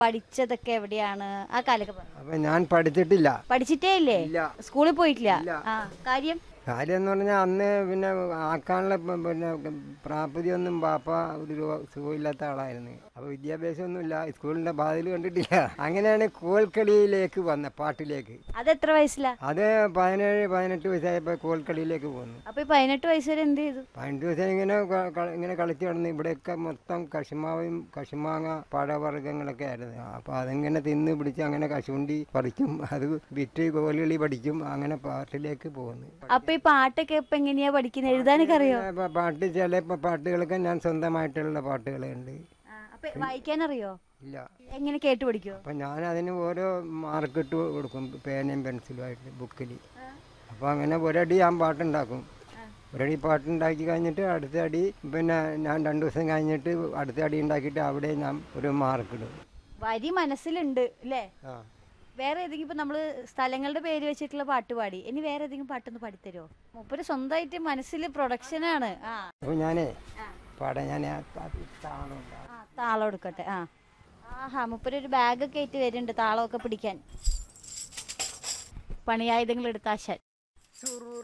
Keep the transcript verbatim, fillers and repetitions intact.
പഠിച്ചതൊക്കെ എവിടെയാണ് ആ കാലൊക്കെ പറഞ്ഞു. അപ്പൊ ഞാൻ പഠിച്ചിട്ടില്ല. പഠിച്ചിട്ടേ ഇല്ലേ? സ്കൂളിൽ പോയിട്ടില്ല. ആ കാര്യം കാര്യം എന്ന് പറഞ്ഞാൽ അന്ന് പിന്നെ ആക്കാനുള്ള പിന്നെ പ്രാപ്തിയൊന്നും പാപ്പ ഒരു സുഖമില്ലാത്ത ആളായിരുന്നു. അപ്പോൾ വിദ്യാഭ്യാസമൊന്നുമില്ല, സ്കൂളിൻ്റെ ബാധയിൽ കണ്ടിട്ടില്ല. അങ്ങനെയാണ് കോൽക്കളിയിലേക്ക് വന്ന പാട്ടിലേക്ക്. അതെത്ര വയസ്സിലാ? അത് പതിനേഴ് പതിനെട്ട് വയസ്സായപ്പോൾ കോൽക്കളിയിലേക്ക് പോന്നു. അപ്പൊ ഈ പതിനെട്ട് വയസ്സ് വരെ എന്ത് ചെയ്തു? പതിനെട്ട് വയസ്സായി ഇങ്ങനെ ഇങ്ങനെ കളിച്ചു കിടന്ന് ഇവിടെയൊക്കെ മൊത്തം കശുമാവും കശുമാങ്ങ പഴവർഗ്ഗങ്ങളൊക്കെ ആയിരുന്നു. അപ്പോൾ അതിങ്ങനെ തിന്ന് പിടിച്ച് അങ്ങനെ കശുവണ്ടി പറിക്കും, അത് വിറ്റ് കോലുകളി പഠിക്കും, അങ്ങനെ പാട്ടിലേക്ക് പോകുന്നു. അപ്പൊ ഈ പാട്ടൊക്കെ ഇപ്പൊ എങ്ങനെയാ പഠിക്കുന്നത്? എഴുതാനൊക്കെ അറിയോ? പാട്ട് ചില പാട്ടുകളൊക്കെ ഞാൻ സ്വന്തമായിട്ടുള്ള പാട്ടുകളുണ്ട്. അപ്പൊ വായിക്കാനറിയോ? ഇല്ല. എങ്ങനെ കേട്ട് പഠിക്കോ? അപ്പം ഞാൻ അതിന് ഓരോ മാർക്കിട്ട് കൊടുക്കും, പേനയും പെൻസിലുമായിട്ട് ബുക്കിൽ. അപ്പോൾ അങ്ങനെ ഒരടി ഞാൻ പാട്ടുണ്ടാക്കും. ഒരടി പാട്ടുണ്ടാക്കി കഴിഞ്ഞിട്ട് അടുത്ത അടി പിന്നെ ഞാൻ രണ്ടു ദിവസം കഴിഞ്ഞിട്ട് അടുത്ത അടി ഉണ്ടാക്കിയിട്ട് അവിടെ ഞാൻ ഒരു മാർക്കിടും. വരി മനസ്സിലുണ്ട് അല്ലേ? ആ. വേറെ ഏതെങ്കിലും ഇപ്പൊ നമ്മള് സ്ഥലങ്ങളുടെ പേര് വെച്ചിട്ടുള്ള പാട്ട് പാടി, ഇനി വേറെ ഏതെങ്കിലും പാട്ടൊന്ന് പാടിത്തരുമോ? മൂപ്പര് സ്വന്തമായിട്ട് മനസ്സിൽ പ്രൊഡക്ഷനാണ്. ആ അപ്പോൾ ഞാനേ പാടാം. ഞാൻ താളം എടുക്കട്ടെ. ആ ആഹാ, മൂപ്പര് ഒരു ബാഗൊക്കെ ആയിട്ട് വരുന്നുണ്ട് താളമൊക്കെ പിടിക്കാൻ. പണിയായുധങ്ങൾ എടുത്താശാൻ.